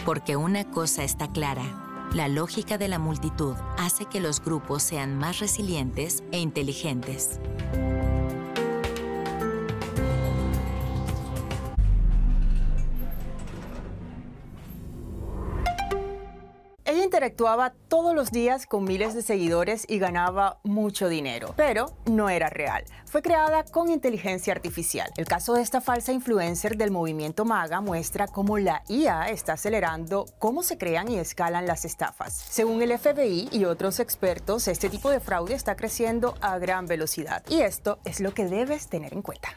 Porque una cosa está clara: la lógica de la multitud hace que los grupos sean más resilientes e inteligentes. Ella interactuaba todos los días con miles de seguidores y ganaba mucho dinero, pero no era real. Fue creada con inteligencia artificial. El caso de esta falsa influencer del movimiento MAGA muestra cómo la IA está acelerando cómo se crean y escalan las estafas. Según el FBI y otros expertos, este tipo de fraude está creciendo a gran velocidad. Y esto es lo que debes tener en cuenta.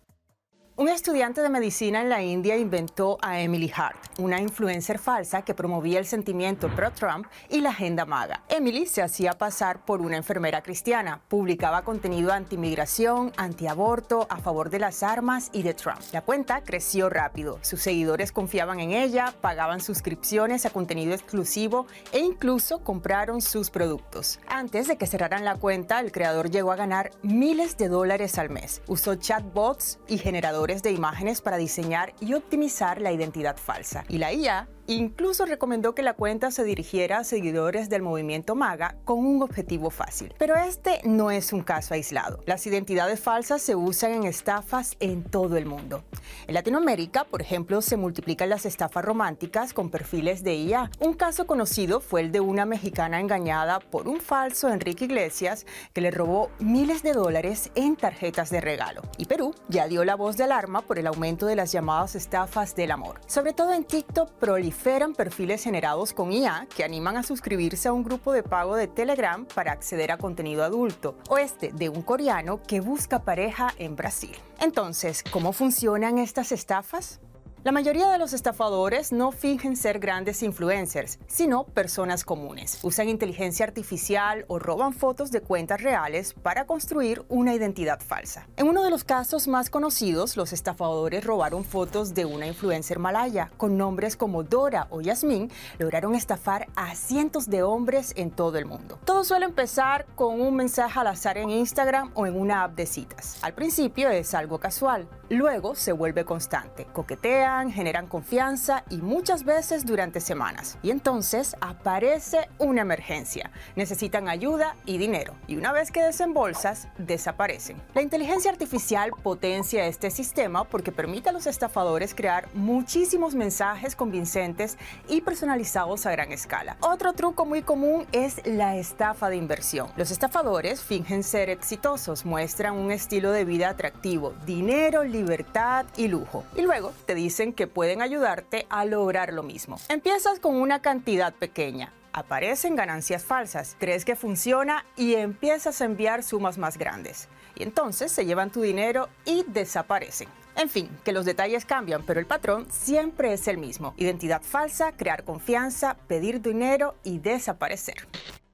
Un estudiante de medicina en la India inventó a Emily Hart, una influencer falsa que promovía el sentimiento pro-Trump y la agenda MAGA. Emily se hacía pasar por una enfermera cristiana, publicaba contenido anti-inmigración, anti-aborto, a favor de las armas y de Trump. La cuenta creció rápido, sus seguidores confiaban en ella, pagaban suscripciones a contenido exclusivo e incluso compraron sus productos. Antes de que cerraran la cuenta, el creador llegó a ganar miles de dólares al mes. Usó chatbots y generadores de imágenes para diseñar y optimizar la identidad falsa. Y la IA incluso recomendó que la cuenta se dirigiera a seguidores del movimiento MAGA con un objetivo fácil. Pero este no es un caso aislado. Las identidades falsas se usan en estafas en todo el mundo. En Latinoamérica, por ejemplo, se multiplican las estafas románticas con perfiles de IA. Un caso conocido fue el de una mexicana engañada por un falso Enrique Iglesias que le robó miles de dólares en tarjetas de regalo. Y Perú ya dio la voz de alarma por el aumento de las llamadas estafas del amor. Sobre todo en TikTok proliferan perfiles generados con IA que animan a suscribirse a un grupo de pago de Telegram para acceder a contenido adulto, o este de un coreano que busca pareja en Brasil. Entonces, ¿cómo funcionan estas estafas? La mayoría de los estafadores no fingen ser grandes influencers, sino personas comunes. Usan inteligencia artificial o roban fotos de cuentas reales para construir una identidad falsa. En uno de los casos más conocidos, los estafadores robaron fotos de una influencer malaya. Con nombres como Dora o Yasmín, lograron estafar a cientos de hombres en todo el mundo. Todo suele empezar con un mensaje al azar en Instagram o en una app de citas. Al principio es algo casual, luego se vuelve constante. Coquetean, generan confianza y muchas veces durante semanas. Y entonces aparece una emergencia. Necesitan ayuda y dinero. Y una vez que desembolsas, desaparecen. La inteligencia artificial potencia este sistema porque permite a los estafadores crear muchísimos mensajes convincentes y personalizados a gran escala. Otro truco muy común es la estafa de inversión. Los estafadores fingen ser exitosos, muestran un estilo de vida atractivo, dinero, libertad y lujo. Y luego te dicen que pueden ayudarte a lograr lo mismo. Empiezas con una cantidad pequeña. Aparecen ganancias falsas, crees que funciona y empiezas a enviar sumas más grandes. Y entonces se llevan tu dinero y desaparecen. En fin, que los detalles cambian, pero el patrón siempre es el mismo. Identidad falsa, crear confianza, pedir dinero y desaparecer.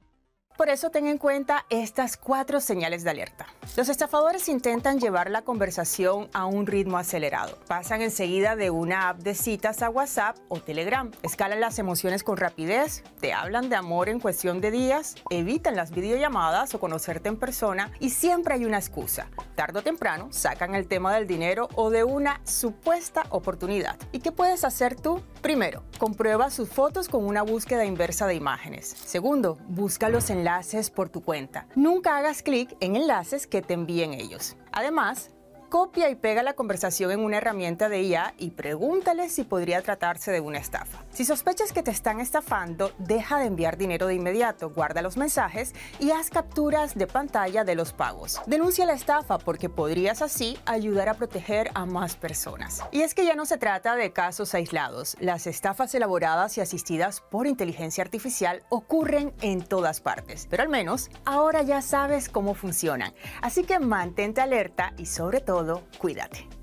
Por eso ten en cuenta estas 4 señales de alerta. Los estafadores intentan llevar la conversación a un ritmo acelerado. Pasan enseguida de una app de citas a WhatsApp o Telegram. Escalan las emociones con rapidez, te hablan de amor en cuestión de días, evitan las videollamadas o conocerte en persona y siempre hay una excusa. Tarde o temprano sacan el tema del dinero o de una supuesta oportunidad. ¿Y qué puedes hacer tú? Primero, comprueba sus fotos con una búsqueda inversa de imágenes. Segundo, busca los enlaces por tu cuenta. Nunca hagas clic en enlaces que te envíen ellos. Además, copia y pega la conversación en una herramienta de IA y pregúntale si podría tratarse de una estafa. Si sospechas que te están estafando, deja de enviar dinero de inmediato, guarda los mensajes y haz capturas de pantalla de los pagos. Denuncia la estafa porque podrías así ayudar a proteger a más personas. Y es que ya no se trata de casos aislados. Las estafas elaboradas y asistidas por inteligencia artificial ocurren en todas partes. Pero al menos ahora ya sabes cómo funcionan. Así que mantente alerta y sobre todo, cuídate.